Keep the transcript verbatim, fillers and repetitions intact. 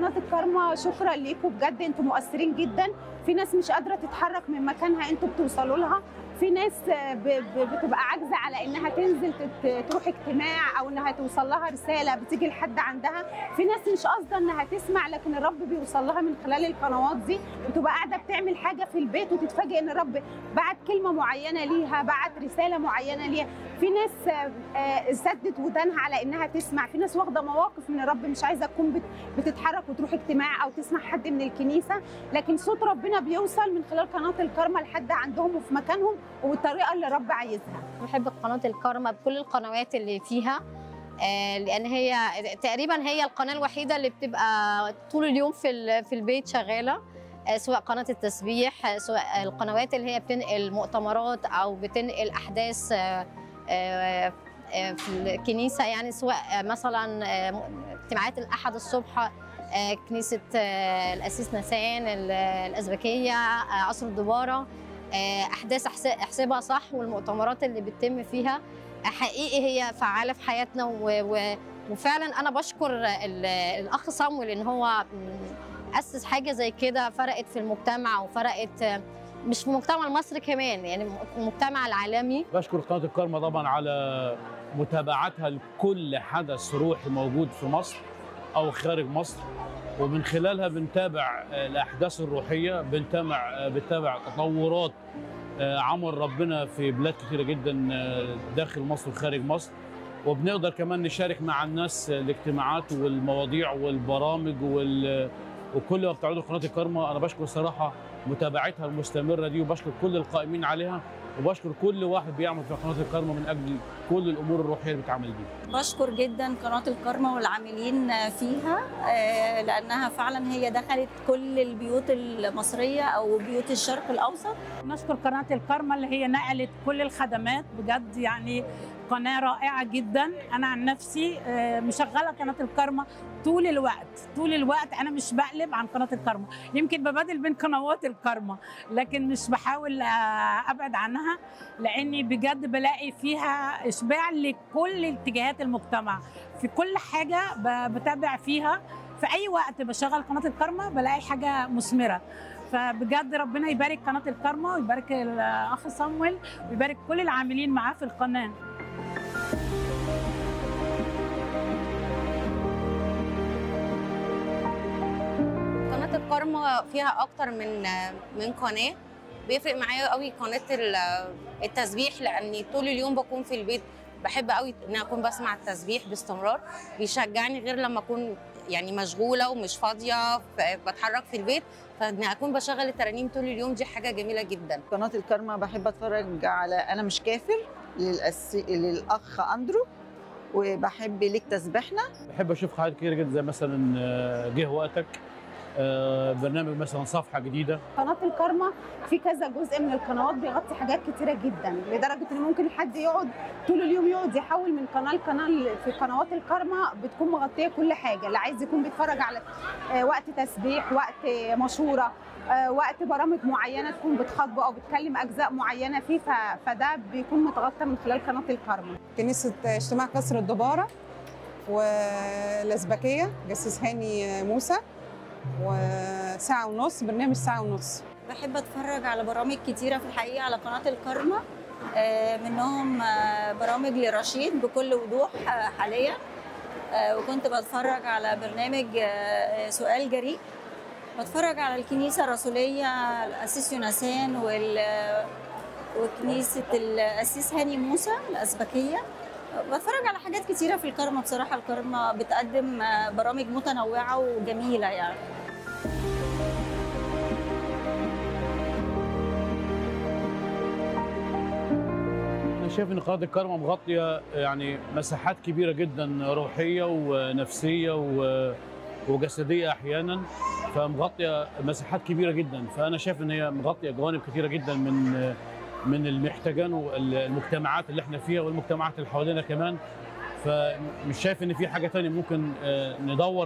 قناه الكارما شكرا ليكم بجد، انتوا مؤثرين جدا. في ناس مش قادره تتحرك من مكانها انتوا بتوصلوا لها، في ناس بتبقى عاجزه على انها تنزل تروح اجتماع او انها توصل لها رساله بتيجي لحد عندها، في ناس مش قاصده انها تسمع لكن الرب بيوصل لها من خلال القنوات دي، بتبقى قاعده بتعمل حاجه في البيت وتتفاجئ ان الرب بعت كلمه معينه ليها، بعت رساله معينه ليها. في ناس سدت ودانها على انها تسمع، في ناس واخده مواقف من الرب مش عايزه تكون بتتحرك وتروح اجتماع او تسمع حد من الكنيسه، لكن صوت ربنا بيوصل من خلال قناه الكارما لحد عندهم وفي مكانهم وبالطريقه اللي الرب عايزها. بحب قناه الكارما بكل القنوات اللي فيها، لان هي تقريبا هي القناه الوحيده اللي بتبقى طول اليوم في في البيت شغاله، سواء قناه التسبيح، سواء القنوات اللي هي بتنقل مؤتمرات او بتنقل احداث في الكنيسه، يعني سواء مثلا اجتماعات الاحد الصبح، كنيسه الاسيس نسان الازبكيه، عصر الدباره، احداث احسبها صح، والمؤتمرات اللي بتتم فيها حقيقي هي فعاله في حياتنا. وفعلا انا بشكر الاخ صامويل ان هو اسس حاجه زي كده فرقت في المجتمع، وفرقت مش في المجتمع المصري كمان، يعني المجتمع العالمي. بشكر قناه الكارما طبعا على متابعتها لكل حدث روحي موجود في مصر او خارج مصر، ومن خلالها بنتابع الاحداث الروحيه، بنتابع بنتابع تطورات عمل ربنا في بلاد كثيره جدا داخل مصر وخارج مصر، وبنقدر كمان نشارك مع الناس الاجتماعات والمواضيع والبرامج وال وكل ما بتعرضه قناه الكارما. انا بشكر صراحه متابعتها المستمره دي، وبشكر كل القائمين عليها، وبشكر كل واحد بيعمل في قناه الكارما من اجل كل الامور الروحيه اللي بتعمل بيها. بشكر جدا قناه الكارما والعاملين فيها، لانها فعلا هي دخلت كل البيوت المصريه او بيوت الشرق الاوسط. نشكر قناه الكارما اللي هي نقلت كل الخدمات، بجد يعني قناه رائعه جدا. انا عن نفسي مشغله قناه الكارما طول الوقت طول الوقت، انا مش بقلب عن قناه الكارما، يمكن ببادل بين قنوات الكارما لكن مش بحاول ابعد عنها، لاني بجد بلاقي فيها اشباع لكل اتجاهات المجتمع. في كل حاجه بتابع فيها، في اي وقت بشغل قناه الكارما بلاقي حاجه مثمره. فبجد ربنا يبارك قناه الكارما ويبارك الاخ صامويل ويبارك كل العاملين معاه في القناه. قناه الكارما فيها اكتر من من قناه، بيفرق معايا قوي قناه التسبيح، لاني طول اليوم بكون في البيت بحب قوي ان اكون بسمع التسبيح باستمرار، بيشجعني غير لما اكون يعني مشغوله ومش فاضيه بتحرك في البيت، فان اكون بشغل الترانيم طول اليوم دي حاجه جميله جدا. قناه الكارما بحب اتفرج على انا مش كافر للأس... للاخ اندرو، وبحب ليك تسبيحنا. بحب اشوف حاجات كتير جدا، زي مثلا جه وقتك، برنامج مثلا صفحه جديده. قناه الكارما في كذا جزء من القنوات بيغطي حاجات كتيره جدا، لدرجه ان ممكن حد يقعد طول اليوم يقعد يحول من قناه لقناه. في قنوات الكارما بتكون مغطيه كل حاجه، اللي عايز يكون بيتفرج على وقت تسبيح، وقت مشوره، وقت برامج معينه تكون بتخاطبه او بتكلم اجزاء معينه فيه، فده بيكون متغطى من خلال قناه الكارما. كنيسه اجتماع قصر الدباره والازبكيه جسيس هاني موسى، وساعة ونص برنامج ساعة ونص. بحب اتفرج على برامج كتيرة في الحقيقة على قناة الكارما، منهم برامج لرشيد بكل وضوح حاليا، وكنت بتفرج على برنامج سؤال جريء، بتفرج على الكنيسة الرسولية الأسيس يونسان وكنيسة الأسيس هاني موسى الأزبكية. بتفرج على حاجات كتيرة في الكارما، بصراحة الكارما بتقدم برامج متنوعة وجميلة يعني. أنا شايف إن قناة الكارما مغطية يعني مساحات كبيرة جدا روحية ونفسية وجسدية أحيانا، فمغطية مساحات كبيرة جدا، فأنا شايف إن هي مغطية جوانب كتيرة جدا من من المحتاجان المجتمعات اللي احنا فيها والمجتمعات اللي حوالينا كمان، فمش شايف ان في حاجه ثانيه ممكن ندور